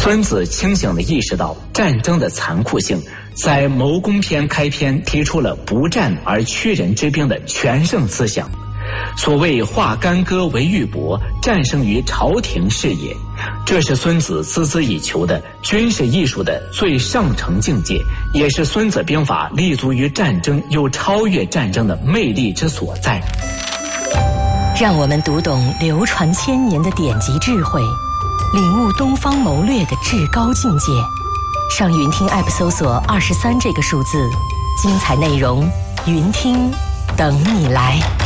孙子清醒地意识到战争的残酷性，在谋攻篇开篇提出了不战而屈人之兵的全胜思想。所谓化干戈为玉帛，战胜于朝廷事也，这是孙子孜孜以求的军事艺术的最上乘境界，也是孙子兵法立足于战争又超越战争的魅力之所在。 让我们读懂流传千年的典籍智慧，领悟东方谋略的至高境界。上云听 App 搜索23这个数字，精彩内容云听等你来。